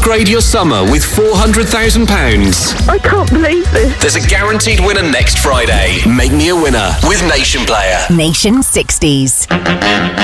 upgrade your summer with £400,000. I can't believe this. There's a guaranteed winner next Friday. Make me a winner with Nation Player. Nation 60s.